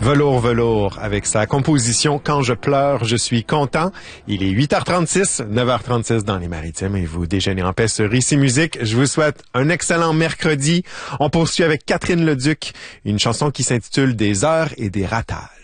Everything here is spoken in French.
Velours, velours, avec sa composition « Quand je pleure, je suis content ». Il est 8h36, 9h36 dans les Maritimes et vous déjeunez en paix sur Ici Musique. Je vous souhaite un excellent mercredi. On poursuit avec Catherine Leduc, une chanson qui s'intitule « Des heures et des ratages ».